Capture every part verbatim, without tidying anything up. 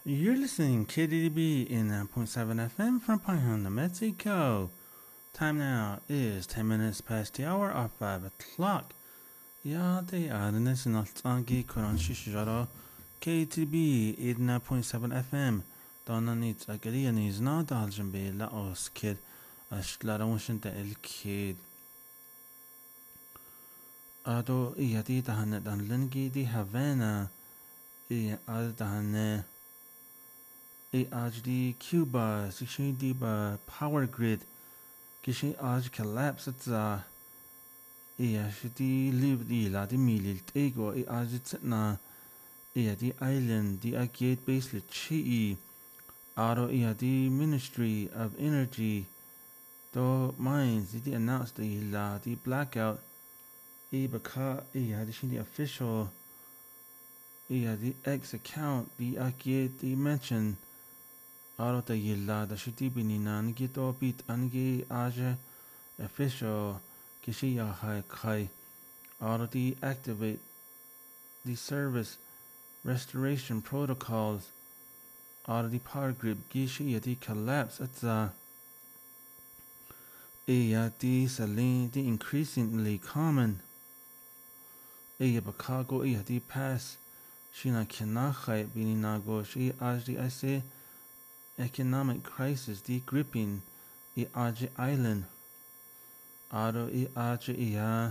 You're listening K D B in nine point seven F M from Panhandle, Mexico. Time now is ten minutes past the hour of five o'clock. Ja, det är nästan allt angi kuran shishara K T B eighty-nine point seven F M. Donna nit agariya nizna daljan be la oskid ashklara washanta el kid. Ado iyadi dahane dan lingi di Havana i ad dahane i aj di Cuba sikshi di ba power grid kishi aj collapse at za i ashdi live di la di milil tego i aj tsna i di island di agate basely chi aro i di Ministry of Energy do mines di announced di la di blackout i baka i had the official i had the X account the agate di mention aro ta yilla da shiti binina ngi to bit angi aje official kishi ya hai kai aro di activate the service restoration protocols aro di power grid gishi ya di collapse at the i di saline di increasingly common i bakago i di pass shina kenachai bininago shi ajdi I say economic crisis di gripping i aje island aro i aje i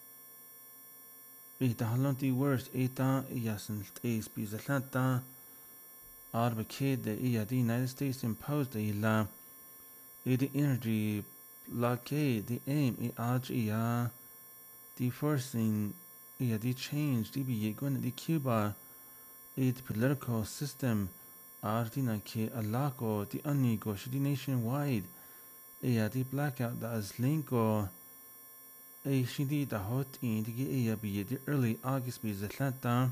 i dahlon di worst i ta i yasin is bizatlanta aro kid i the United States imposed i la i the energy blockade the aim i aje i the forcing i the change di bi going di Cuba i the political system Artina ke alako di anigo shidi nationwide e di blackout da azlinko e shidi da hot in di e bi di early August bi zatlanta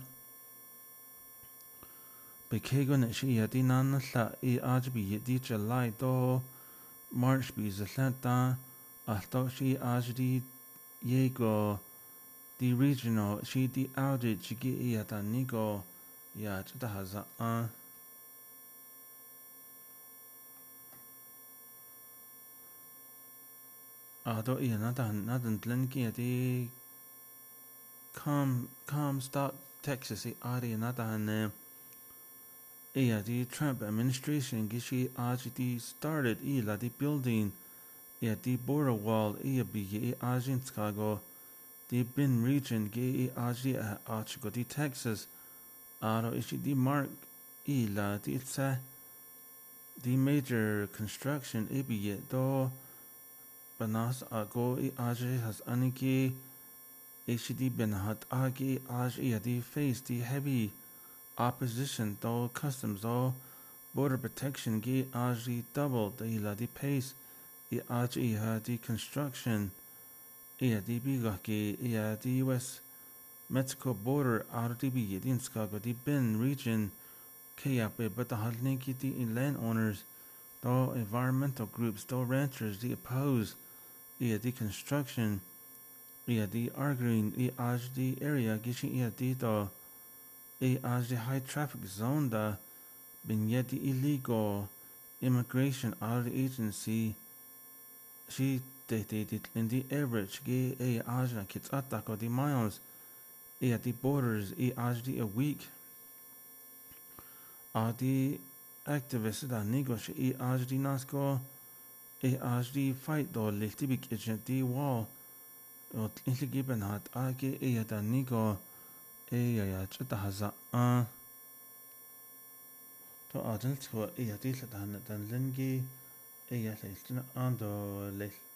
bekego na shi di nan la e ajbi di July do March bi zatlanta alto shi ajdi yego di regional shi di outage gi e da nigo ya da haza uh, Ado iya nadan nadan tlenki di com Comstock Texas i ari nadan iya di Trump administration gishi aji di started i la di building iya di border wall iya bi i aji in Chicago di bin region gi i aji aji go di Texas aro ishi di mark i la di itsa di major construction i bi do Banas ago i aje has aniki hd benhat agi aj yadi face the heavy opposition though customs though border protection gi aji double the iladi pace i aj i construction i di bigaki i the U S Mexico border R D B yadin skago di bin region kayape but the halniki di landowners though environmental groups though ranchers the oppose I the construction I the arguing I aj the area gishi I the do I aj the high traffic zone da bin yet the illegal immigration out of the agency she dated in the average gi a aj na kits atako the miles I at the borders I aj the a week are the activists da negotiate I aj the nasko e aj di fight do lehti bik agent di wall o tlinli giben hat age e ya da nigo e ya ya chata haza a to adel twa e ya di dan dan lengi e ya lehtina ando leh